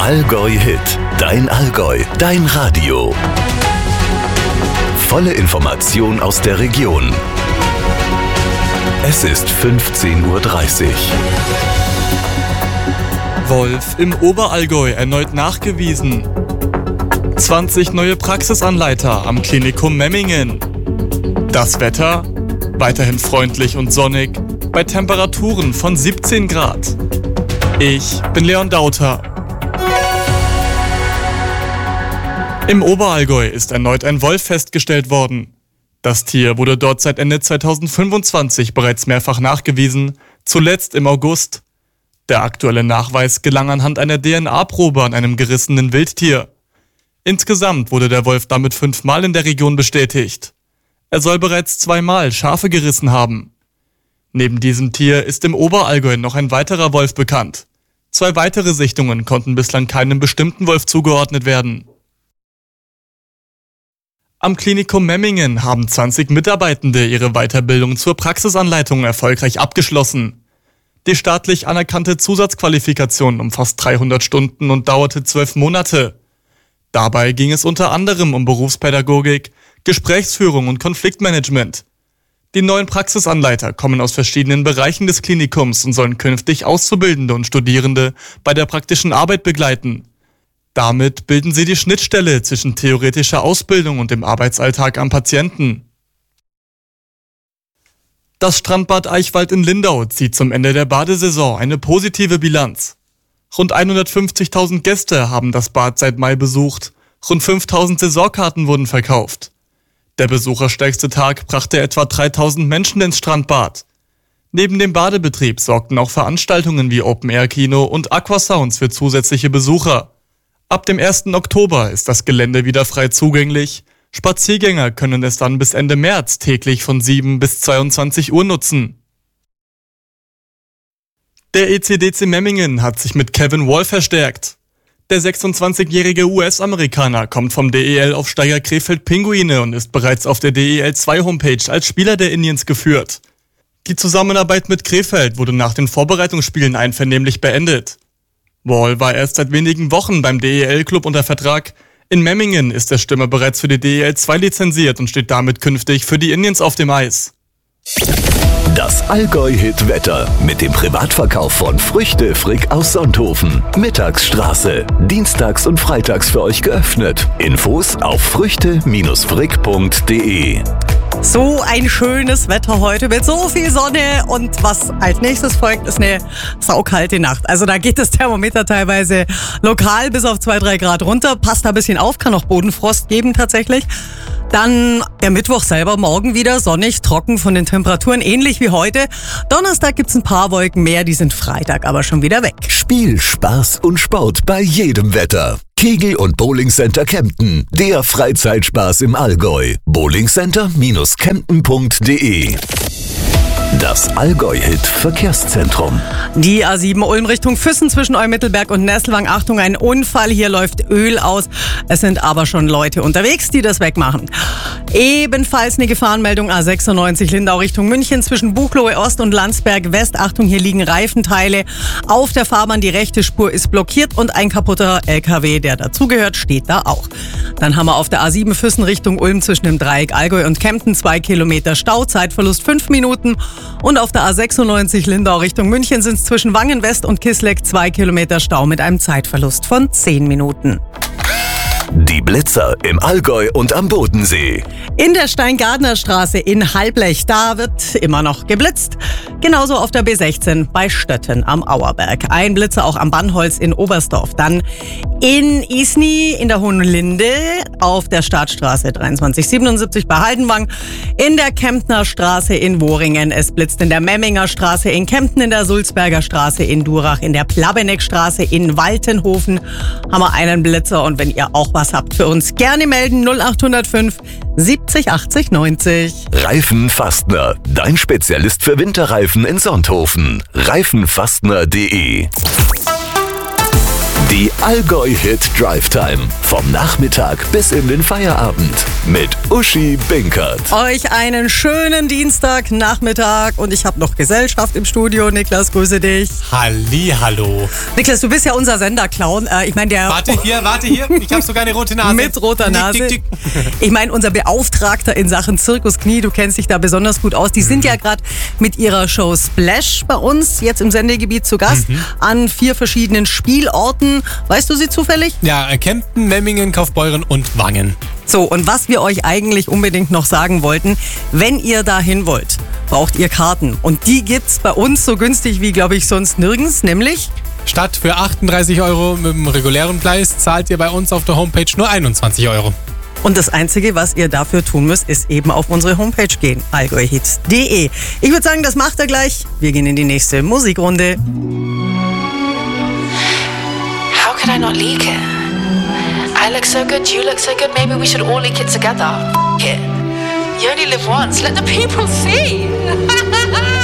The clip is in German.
Allgäu Hit, dein Allgäu, dein Radio. Volle Information aus der Region. Es ist 15:30 Uhr. Wolf im Oberallgäu erneut nachgewiesen. 20 neue Praxisanleiter am Klinikum Memmingen. Das Wetter? Weiterhin freundlich und sonnig, bei Temperaturen von 17 Grad. Ich bin Leon Dauter. Im Oberallgäu ist erneut ein Wolf festgestellt worden. Das Tier wurde dort seit Ende 2025 bereits mehrfach nachgewiesen, zuletzt im August. Der aktuelle Nachweis gelang anhand einer DNA-Probe an einem gerissenen Wildtier. Insgesamt wurde der Wolf damit 5-mal in der Region bestätigt. Er soll bereits 2-mal Schafe gerissen haben. Neben diesem Tier ist im Oberallgäu noch ein weiterer Wolf bekannt. 2 weitere Sichtungen konnten bislang keinem bestimmten Wolf zugeordnet werden. Am Klinikum Memmingen haben 20 Mitarbeitende ihre Weiterbildung zur Praxisanleitung erfolgreich abgeschlossen. Die staatlich anerkannte Zusatzqualifikation umfasst 300 Stunden und dauerte 12 Monate. Dabei ging es unter anderem um Berufspädagogik, Gesprächsführung und Konfliktmanagement. Die neuen Praxisanleiter kommen aus verschiedenen Bereichen des Klinikums und sollen künftig Auszubildende und Studierende bei der praktischen Arbeit begleiten. Damit bilden sie die Schnittstelle zwischen theoretischer Ausbildung und dem Arbeitsalltag am Patienten. Das Strandbad Eichwald in Lindau zieht zum Ende der Badesaison eine positive Bilanz. Rund 150.000 Gäste haben das Bad seit Mai besucht. Rund 5.000 Saisonkarten wurden verkauft. Der besucherstärkste Tag brachte etwa 3.000 Menschen ins Strandbad. Neben dem Badebetrieb sorgten auch Veranstaltungen wie Open-Air-Kino und Aquasounds für zusätzliche Besucher. Ab dem 1. Oktober ist das Gelände wieder frei zugänglich. Spaziergänger können es dann bis Ende März täglich von 7 bis 22 Uhr nutzen. Der ECDC Memmingen hat sich mit Kevin Wall verstärkt. Der 26-jährige US-Amerikaner kommt vom DEL-Aufsteiger Krefeld Pinguine und ist bereits auf der DEL2-Homepage als Spieler der Indians geführt. Die Zusammenarbeit mit Krefeld wurde nach den Vorbereitungsspielen einvernehmlich beendet. Wall war erst seit wenigen Wochen beim DEL-Club unter Vertrag. In Memmingen ist der Stürmer bereits für die DEL2 lizenziert und steht damit künftig für die Indians auf dem Eis. Das Allgäu-Hit-Wetter mit dem Privatverkauf von Früchte Frick aus Sonthofen. Mittagsstraße. Dienstags und freitags für euch geöffnet. Infos auf früchte-frick.de. So ein schönes Wetter heute mit so viel Sonne und was als nächstes folgt, ist eine saukalte Nacht. Also da geht das Thermometer teilweise lokal bis auf 2-3 Grad runter. Passt da ein bisschen auf, kann auch Bodenfrost geben tatsächlich. Dann der Mittwoch selber, morgen wieder sonnig, trocken von den Temperaturen, ähnlich wie heute. Donnerstag gibt's ein paar Wolken mehr, die sind Freitag aber schon wieder weg. Spiel, Spaß und Sport bei jedem Wetter. Kegel- und Bowlingcenter Kempten, der Freizeitspaß im Allgäu. bowlingcenter-kempten.de. Das Allgäu-Hit-Verkehrszentrum. Die A7 Ulm Richtung Füssen zwischen Eumittelberg und Nesselwang. Achtung, ein Unfall. Hier läuft Öl aus. Es sind aber schon Leute unterwegs, die das wegmachen. Ebenfalls eine Gefahrenmeldung A96 Lindau Richtung München zwischen Buchloe Ost und Landsberg West. Achtung, hier liegen Reifenteile auf der Fahrbahn. Die rechte Spur ist blockiert und ein kaputter LKW, der dazugehört, steht da auch. Dann haben wir auf der A7 Füssen Richtung Ulm zwischen dem Dreieck Allgäu und Kempten 2 Kilometer Stau, Zeitverlust 5 Minuten. Und auf der A96 Lindau Richtung München sind es zwischen Wangen West und Kisleck 2 Kilometer Stau mit einem Zeitverlust von 10 Minuten. Die Blitzer im Allgäu und am Bodensee. In der Steingartnerstraße in Halblech, da wird immer noch geblitzt. Genauso auf der B16 bei Stötten am Auerberg. Ein Blitzer auch am Bannholz in Oberstdorf. Dann in Isny in der Hohenlinde auf der Stadtstraße 2377 bei Haldenwang. In der Kemptner Straße in Woringen. Es blitzt in der Memminger Straße in Kempten, in der Sulzberger Straße in Durach, in der Plabeneckstraße in Waltenhofen haben wir einen Blitzer. Und wenn ihr auch was habt für uns, gerne melden 0805 70 80 90. Reifenfastner, dein Spezialist für Winterreifen in Sonthofen. Reifenfastner.de. Die Die Allgäu Hit Drive Time. Vom Nachmittag bis in den Feierabend. Mit Uschi Binkert. Euch einen schönen Dienstagnachmittag und ich habe noch Gesellschaft im Studio. Niklas, grüße dich. Hallihallo. Niklas, du bist ja unser Senderclown. Warte hier. Ich habe sogar eine rote Nase. Mit roter Nase. Tick. Ich meine, unser Beauftragter in Sachen Zirkus Knie, du kennst dich da besonders gut aus. Die sind ja gerade mit ihrer Show Splash bei uns jetzt im Sendegebiet zu Gast an 4 verschiedenen Spielorten. Weißt du sie zufällig? Ja, Kempten, Memmingen, Kaufbeuren und Wangen. So, und was wir euch eigentlich unbedingt noch sagen wollten, wenn ihr dahin wollt, braucht ihr Karten. Und die gibt's bei uns so günstig wie, glaube ich, sonst nirgends, nämlich... Statt für 38 € mit dem regulären Preis zahlt ihr bei uns auf der Homepage nur 21 €. Und das Einzige, was ihr dafür tun müsst, ist eben auf unsere Homepage gehen, allgäuhits.de. Ich würde sagen, das macht er gleich. Wir gehen in die nächste Musikrunde. How could I not leak it? I look so good, you look so good, maybe we should all leak it together. F it. You only live once, let the people see.